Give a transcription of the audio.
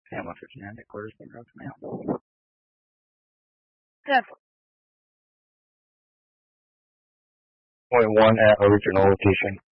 Ammo 59 headquarters, being dropped mail. 10. .1 at original location.